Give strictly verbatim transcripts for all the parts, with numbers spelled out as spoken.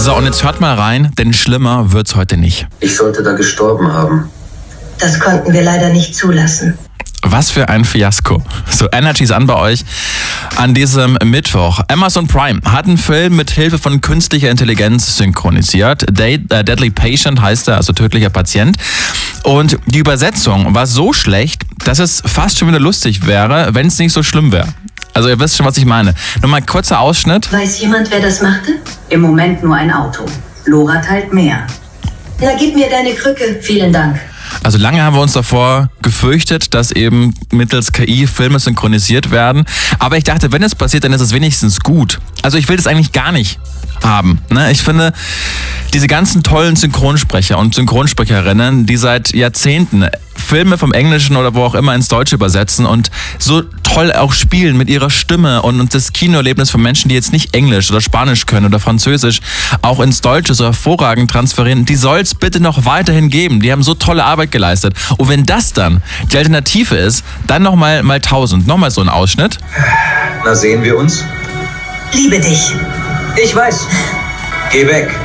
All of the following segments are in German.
So, und jetzt hört mal rein, denn schlimmer wird's heute nicht. Ich sollte da gestorben haben. Das konnten wir leider nicht zulassen. Was für ein Fiasko. So, Energy ist an bei euch an diesem Mittwoch. Amazon Prime hat einen Film mit Hilfe von künstlicher Intelligenz synchronisiert. Deadly Patient heißt er, also tödlicher Patient. Und die Übersetzung war so schlecht, dass es fast schon wieder lustig wäre, wenn es nicht so schlimm wäre. Also ihr wisst schon, was ich meine. Nur mal ein kurzer Ausschnitt. Weiß jemand, wer das machte? Im Moment nur ein Auto. Lora teilt mehr. Na, gib mir deine Krücke. Vielen Dank. Also lange haben wir uns davor gefürchtet, dass eben mittels K I Filme synchronisiert werden. Aber ich dachte, wenn es passiert, dann ist es wenigstens gut. Also ich will das eigentlich gar nicht haben. Ne? Ich finde, diese ganzen tollen Synchronsprecher und Synchronsprecherinnen, die seit Jahrzehnten Filme vom Englischen oder wo auch immer ins Deutsche übersetzen und so toll auch spielen mit ihrer Stimme und, und das Kinoerlebnis von Menschen, die jetzt nicht Englisch oder Spanisch können oder Französisch, auch ins Deutsche so hervorragend transferieren, die soll es bitte noch weiterhin geben. Die haben so tolle Arbeit geleistet. Und wenn das dann die Alternative ist, dann nochmal mal tausend. Nochmal so ein Ausschnitt. Na, sehen wir uns? Liebe dich. Ich weiß. Geh weg.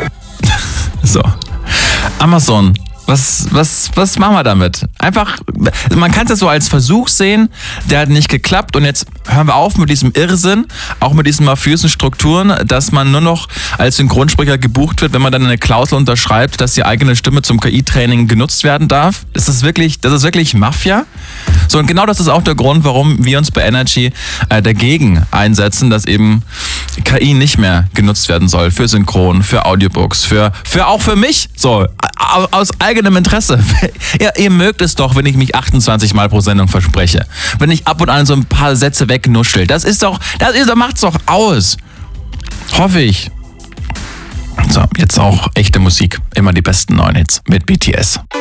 So. Amazon. Was, was, was machen wir damit? Einfach, man kann es so als Versuch sehen, der hat nicht geklappt und jetzt hören wir auf mit diesem Irrsinn, auch mit diesen mafiösen Strukturen, dass man nur noch als Synchronsprecher gebucht wird, wenn man dann eine Klausel unterschreibt, dass die eigene Stimme zum K I-Training genutzt werden darf. Das ist wirklich, das ist wirklich Mafia. So, und genau das ist auch der Grund, warum wir uns bei Energy äh, dagegen einsetzen, dass eben K I nicht mehr genutzt werden soll für Synchron, für Audiobooks, für, für auch für mich. So, aus eigenem Interesse. Ja, ihr mögt es doch, wenn ich mich achtundzwanzig Mal pro Sendung verspreche. Wenn ich ab und an so ein paar Sätze wegnuschel. Das ist doch, das ist, das macht's doch aus. Hoffe ich. So, jetzt auch echte Musik. Immer die besten neuen Hits mit B T S.